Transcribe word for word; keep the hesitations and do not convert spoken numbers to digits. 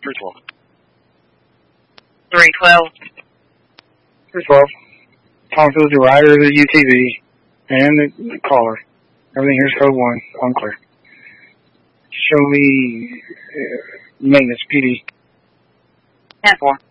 three twelve. three twelve. three twelve. Talk to the rider of the U T V and the caller. Everything here's code one. Unclear. Show me uh, maintenance, P D. ten four.